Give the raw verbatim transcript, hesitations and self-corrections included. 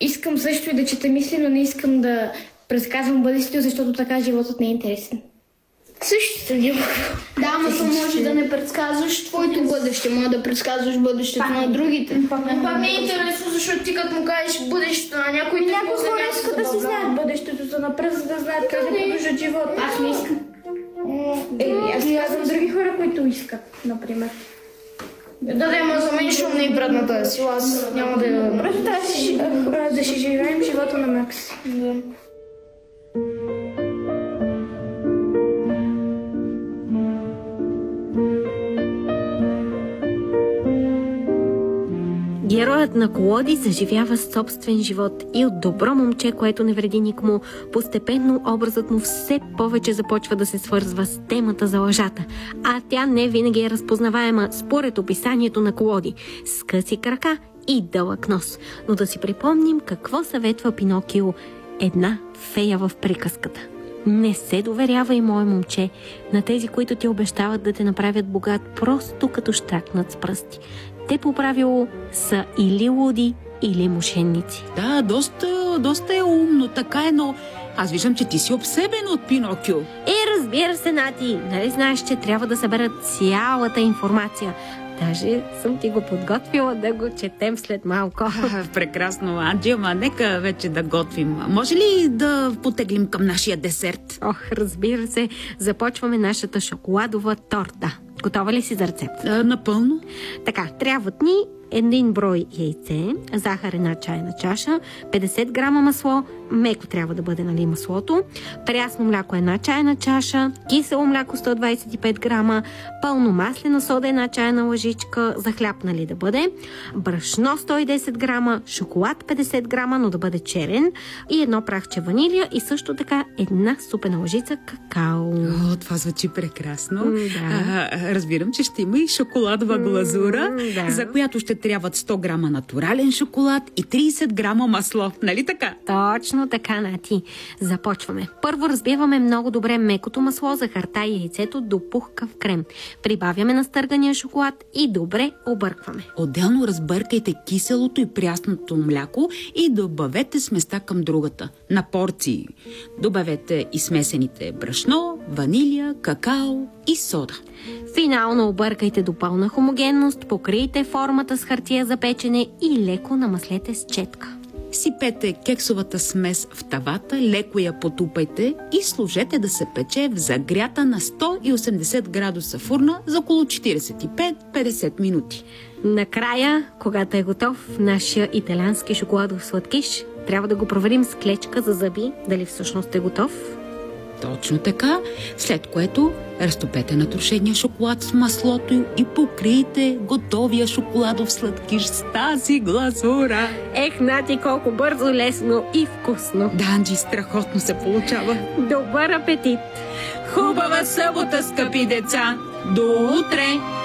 Искам също и да чета мисли, но не искам да предсказвам бъдещето, защото така животът не е интересен. Същото не мога. Да, ама то може да не предсказваш твоето бъдеще, може да предсказваш бъдещето на другите. Това ми е интересно, защото ти като му кажеш бъдещето на някой... Някои хора искат да си знаят бъдещето за напред, за да знаят как да продължат живота. Аз не искам. Е, аз казвам други хора, които искат, например. Да, да, ама за мен шум не е предната сила, аз няма да я... Просто да, да си живеем живота на Макс. Да. Героят на Колоди заживява собствен живот и от добро момче, което не вреди никому, постепенно образът му все повече започва да се свързва с темата за лъжата, а тя не винаги е разпознаваема според описанието на Колоди. С къси крака и дълъг нос. Но да си припомним какво съветва Пинокио, една фея в приказката. Не се доверявай, мое момче, на тези, които ти обещават да те направят богат, просто като щракнат с пръсти. Те по правило са или луди, или мошенници. Да, доста, доста е умно, така е, но аз виждам, че ти си обсебен от Пинокио. Е, разбира се, Нати, нали знаеш, че трябва да съберат цялата информация. Даже съм ти го подготвила да го четем след малко. А, прекрасно, Анджи, ама нека вече да готвим. Може ли да потеглим към нашия десерт? Ох, разбира се, започваме нашата шоколадова торта. Готова ли си за рецепт? А, напълно. Така, трябват ни един брой яйце, захар една чайна чаша, петдесет грама масло, меко трябва да бъде, нали, маслото, прясно мляко една чайна чаша, кисело мляко сто двадесет и пет грама, пълно маслена сода една чайна лъжичка, за хляб, нали, да бъде, брашно сто и десет грама, шоколад петдесет грама, но да бъде черен, и едно прахче ванилия, и също така една супена лъжица какао. О, това звучи прекрасно. М, да. А, разбирам, че ще има и шоколадова глазура, М, да. за която ще трябват сто грама натурален шоколад и тридесет грама масло. Нали така? Точно така, Нати. Започваме. Първо разбиваме много добре мекото масло, захарта и яйцето до пухкав крем. Прибавяме настъргания шоколад и добре объркваме. Отделно разбъркайте киселото и прясното мляко и добавете сместа към другата. На порции. Добавете и смесените брашно, ванилия, какао и сода. Финално объркайте до пълна хомогенност, покрийте формата с хартия за печене и леко намаслете с четка. Сипете кексовата смес в тавата, леко я потупайте и сложете да се пече в загрята на сто и осемдесет градуса фурна за около четиридесет и пет до петдесет минути. Накрая, когато е готов нашия италиански шоколадов сладкиш, трябва да го проверим с клечка за зъби, дали всъщност е готов. Точно така, след което разтопете натрошения шоколад с маслото и покрийте готовия шоколадов сладкиш с тази глазура. Ех, Нати, колко бързо, лесно и вкусно. Да, Анджи, страхотно се получава. Добър апетит! Хубава събота, скъпи деца! До утре!